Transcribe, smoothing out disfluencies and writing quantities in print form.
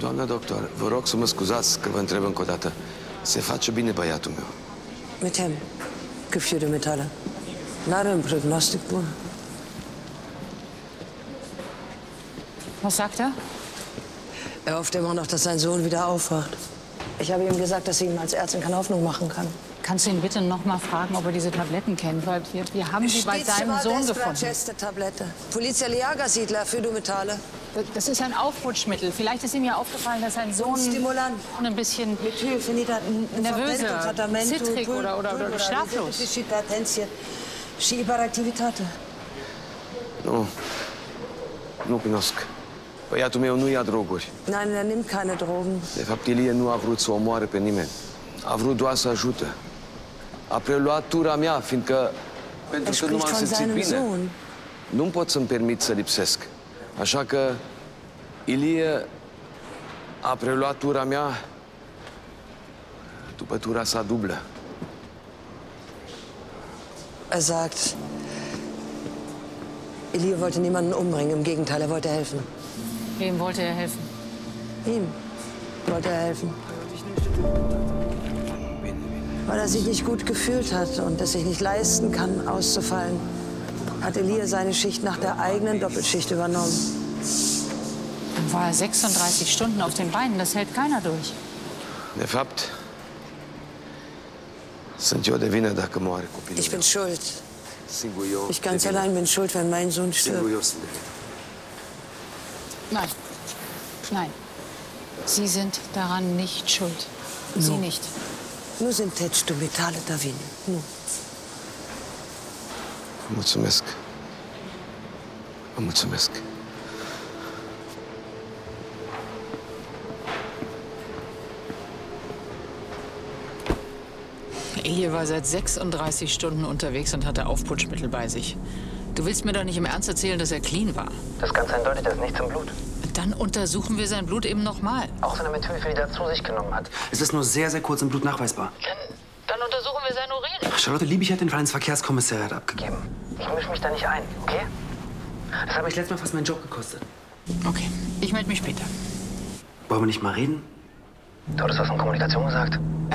Doamna doctor, vă rog să mă scuzați că vă întreb încă o dată. Se face bine băiatul meu? Mit hem. Geführte Metalle. Nadel im Prognostikbuch. Was sagt er? Er hofft immer noch, dass sein Sohn wieder aufwacht. Ich habe ihm gesagt, dass sie ihm als Ärztin keine Hoffnung machen kann. Kannst du ihn bitte noch mal fragen, ob er diese Tabletten kennt? Weil wir haben sie bei seinem Sohn gefunden. Tablette. Polizia Liaga-Siedler für du Metalle. Das ist ein Aufputschmittel. Vielleicht ist ihm ja aufgefallen, dass sein Sohn Stimulant. ein bisschen Nervöser, zittrig oder schlaflos. Și hiperactivitate. Nu cunosc. Băiatul meu nu ia droguri. Nein, er nimmt keine Drogen. De fapt, Ilie nu a vrut să omoare pe nimeni. A vrut doar să ajute. A preluat tura mea, fiindcă pentru că nu m-am simțit bine. Nu pot să-mi permit să lipsesc. Așa că Ilie a preluat tura mea după tura sa dublă. Er sagt, Ilie wollte niemanden umbringen. Im Gegenteil, er wollte helfen. Wem wollte er helfen? Ihm wollte er helfen. Weil er sich nicht gut gefühlt hat und es sich nicht leisten kann, auszufallen, hat Ilie seine Schicht nach der eigenen Doppelschicht übernommen. Dann war er 36 Stunden auf den Beinen. Das hält keiner durch. De fapt, sunt eu de vină dacă moare copilul. Ich bin schuld. Singur eu. Ich ganz allein bin schuld, wenn mein Sohn Singur eu stirbt. sunt de vină. Nein. Nein. Sie sind daran nicht schuld. Sie nicht. Nu sunteți dumitale, Davin. Nu. Mulțumesc. Vă mulțumesc. Ilie war seit 36 Stunden unterwegs und hatte Aufputschmittel bei sich. Du willst mir doch nicht im Ernst erzählen, dass er clean war? Das ist ganz eindeutig, da ist nichts im Blut. Dann untersuchen wir sein Blut eben nochmal. Auch wenn er Methylphenidate zu sich genommen hat. Es ist nur sehr, sehr kurz im Blut nachweisbar. Dann untersuchen wir sein Urin. Charlotte Liebig hat den Fall ins Verkehrskommissariat abgegeben. Ich mische mich da nicht ein, okay? Das hat mich letztes Mal fast meinen Job gekostet. Okay, ich melde mich später. Wollen wir nicht mal reden? Du hattest was von Kommunikation gesagt?